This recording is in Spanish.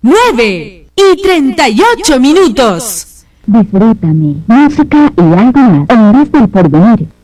9:38. Disfrútame, música y algo más en Vez del Porvenir.